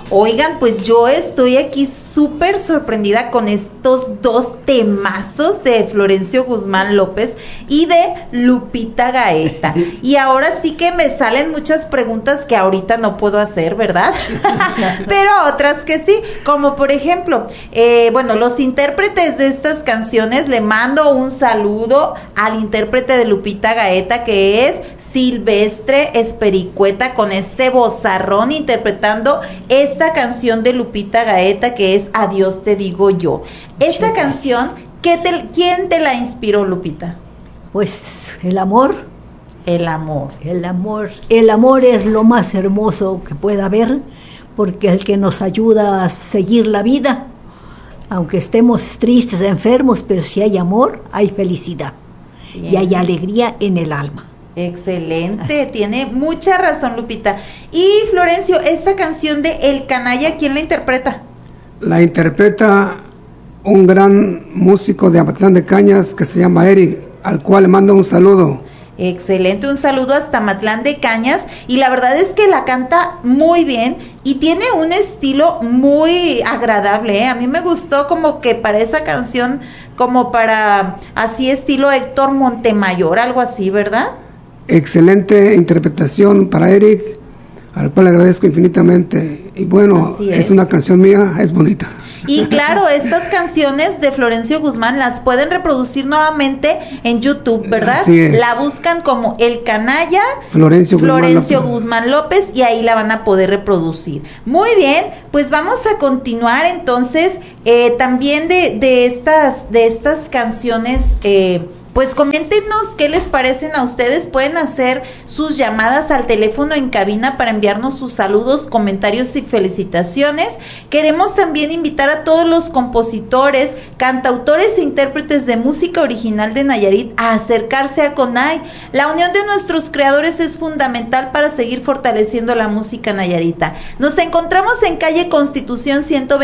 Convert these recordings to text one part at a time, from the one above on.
Oigan, pues yo estoy aquí súper sorprendida con estos dos temazos de Florencio Guzmán López y de Lupita Gaeta. Y ahora sí que me salen muchas preguntas que ahorita no puedo hacer, ¿verdad? Pero otras que sí, como por ejemplo, bueno, los intérpretes de estas canciones, le mando un saludo al intérprete de Lupita Gaeta, que es Silvestre Espericueta, con ese vozarrón interpretando esta canción de Lupita Gaeta, que es Adiós te digo yo. Esta canción, ¿quién te la inspiró, Lupita? Pues el amor. El amor. El amor. El amor es lo más hermoso que pueda haber, porque es el que nos ayuda a seguir la vida, aunque estemos tristes, enfermos, pero si hay amor, hay felicidad. Bien. Y hay alegría en el alma. Excelente, tiene mucha razón, Lupita. Y Florencio, esta canción de El Canalla, ¿quién la interpreta? La interpreta un gran músico de Amatlán de Cañas que se llama Eric, al cual le mando un saludo. Excelente, un saludo hasta Amatlán de Cañas, y la verdad es que la canta muy bien y tiene un estilo muy agradable, ¿eh? A mí me gustó como que para esa canción, como para así estilo Héctor Montemayor, algo así, ¿verdad? Excelente interpretación para Eric, al cual le agradezco infinitamente. Y bueno, es una canción mía, es bonita. Y claro, estas canciones de Florencio Guzmán las pueden reproducir nuevamente en YouTube, ¿verdad? Así es. La buscan como El Canalla Florencio Guzmán López, y ahí la van a poder reproducir. Muy bien, pues vamos a continuar entonces también de estas canciones. Pues coméntenos qué les parecen a ustedes. Pueden hacer sus llamadas al teléfono en cabina para enviarnos sus saludos, comentarios y felicitaciones. Queremos también invitar a todos los compositores, cantautores e intérpretes de música original de Nayarit a acercarse a CONAI. La unión de nuestros creadores es fundamental para seguir fortaleciendo la música nayarita. Nos encontramos en calle Constitución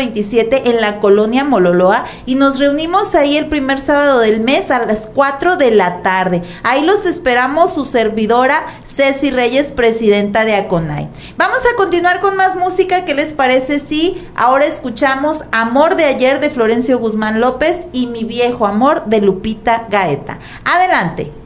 127 en la colonia Mololoa, y nos reunimos ahí el primer sábado del mes a las 4 de la tarde. Ahí los esperamos, su servidora Ceci Reyes, presidenta de ACONAI. Vamos a continuar con más música. ¿Qué les parece si ahora escuchamos Amor de ayer de Florencio Guzmán López y Mi viejo amor de Lupita Gaeta? Adelante.